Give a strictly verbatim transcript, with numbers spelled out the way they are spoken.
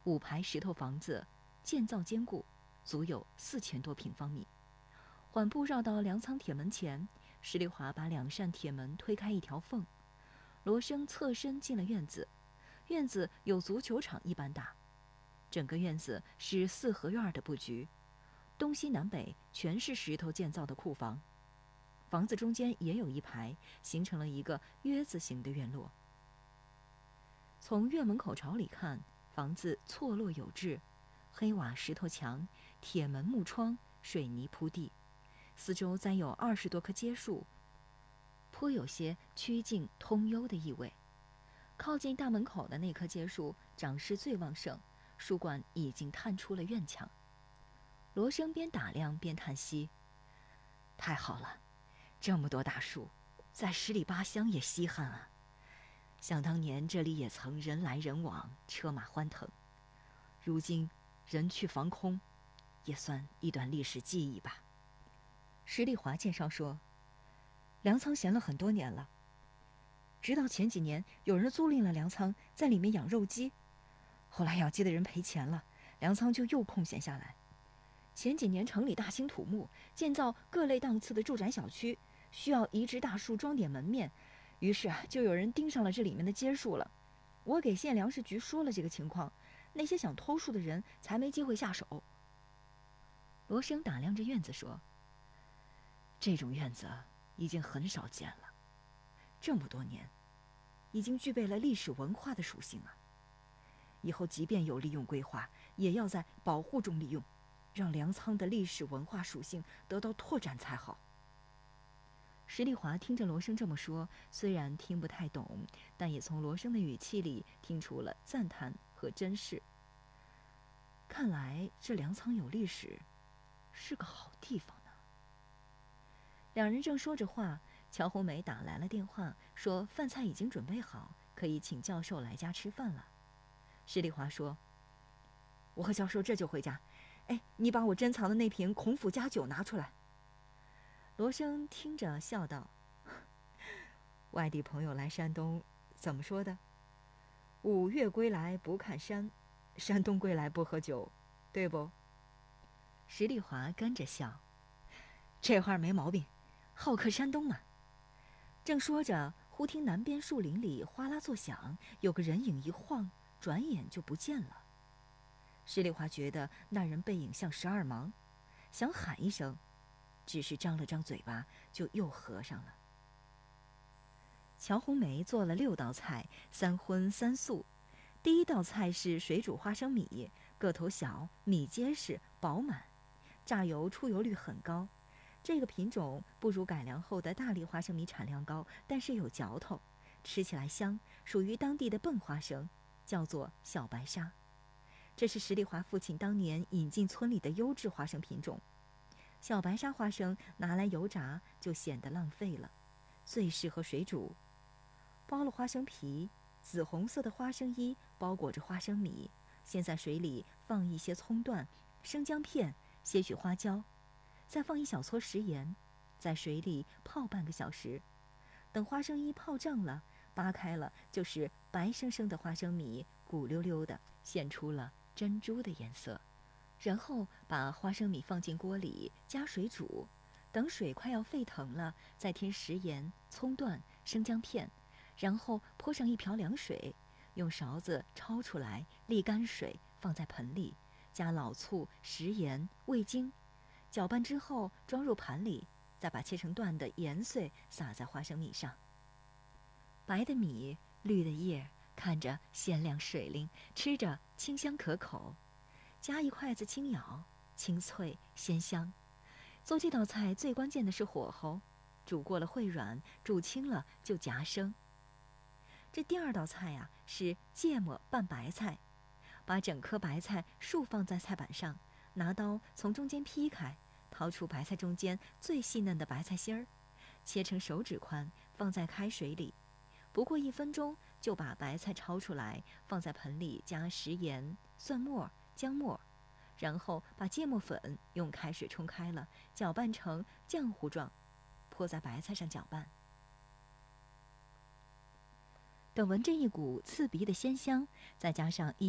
五排石头房子，建造坚固，足有四千多平方米。缓步绕到粮仓铁门前，石丽华把两扇铁门推开一条缝，罗生侧身进了院子。院子有足球场一般大，整个院子是四合院的布局，东西南北全是石头建造的库房。房子中间也有一排，形成了一个约字形的院落。从院门口朝里看，房子错落有致，黑瓦石头墙，铁门木窗，水泥铺地，四周栽有二十多棵街树，颇有些曲径通幽的意味。靠近大门口的那棵街树长势最旺盛，树冠已经探出了院墙。罗生边打量边叹息：太好了，这么多大树，在十里八乡也稀罕啊！想当年这里也曾人来人往，车马欢腾，如今人去房空，也算一段历史记忆吧。石丽华介绍说，粮仓闲了很多年了，直到前几年有人租赁了粮仓，在里面养肉鸡，后来养鸡的人赔钱了，粮仓就又空闲下来。前几年城里大兴土木，建造各类档次的住宅小区，需要移植大树装点门面，于是啊，就有人盯上了这里面的街树了。我给县粮食局说了这个情况，那些想偷树的人才没机会下手。罗生打量着院子说，这种院子已经很少见了，这么多年已经具备了历史文化的属性啊！以后即便有利用规划，也要在保护中利用，让粮仓的历史文化属性得到拓展才好。石丽华听着罗生这么说，虽然听不太懂，但也从罗生的语气里听出了赞叹和珍视。看来这粮仓有历史，是个好地方呢。两人正说着话，乔红梅打来了电话，说饭菜已经准备好，可以请教授来家吃饭了。石丽华说，我和教授这就回家，哎，你把我珍藏的那瓶孔府佳酒拿出来。罗生听着笑道，外地朋友来山东怎么说的？五岳归来不看山，山东归来不喝酒，对不？石丽华跟着笑，这话没毛病，好客山东嘛。正说着，忽听南边树林里哗啦作响，有个人影一晃，转眼就不见了。石丽华觉得那人背影像十二芒，想喊一声，只是张了张嘴巴就又合上了。乔红梅做了六道菜，三荤三素。第一道菜是水煮花生米，个头小，米结实饱满，榨油出油率很高。这个品种不如改良后的大粒花生米产量高，但是有嚼头，吃起来香，属于当地的笨花生，叫做小白沙。这是石丽华父亲当年引进村里的优质花生品种。小白沙花生拿来油炸就显得浪费了，最适合水煮。剥了花生皮，紫红色的花生衣包裹着花生米，先在水里放一些葱段、生姜片、些许花椒，再放一小撮食盐，在水里泡半个小时。等花生衣泡胀了，扒开了就是白生生的花生米，鼓溜溜的，现出了珍珠的颜色。然后把花生米放进锅里，加水煮，等水快要沸腾了，再添食盐、葱段、生姜片，然后泼上一瓢凉水，用勺子焯出来，沥干水，放在盆里，加老醋、食盐、味精，搅拌之后装入盘里，再把切成段的盐碎撒在花生米上。白的米，绿的叶，看着鲜亮水灵，吃着清香可口。夹一筷子轻咬，清脆鲜香。做这道菜最关键的是火候，煮过了会软，煮轻了就夹生。这第二道菜呀、啊、是芥末拌白菜，把整颗白菜竖放在菜板上，拿刀从中间劈开，掏出白菜中间最细嫩的白菜心儿，切成手指宽，放在开水里。不过一分钟就把白菜焯出来，放在盆里加食盐、蒜末、姜末，然后把芥末粉用开水冲开了，搅拌成浆糊状，泼在白菜上搅拌。等闻这一股刺鼻的鲜香，再加上一